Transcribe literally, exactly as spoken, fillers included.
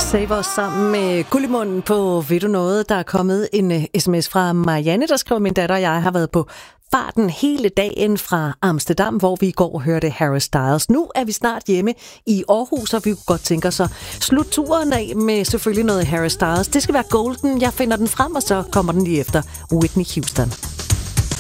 Save os sammen med Gullimunden på Ved du noget? Der er kommet en uh, sms fra Marianne, der skriver: min datter og jeg har været på farten hele dagen fra Amsterdam, hvor vi i går hørte Harry Styles. Nu er vi snart hjemme i Aarhus, og vi kunne godt tænke os at slutte turen af med selvfølgelig noget Harry Styles. Det skal være Golden. Jeg finder den frem, og så kommer den lige efter Whitney Houston.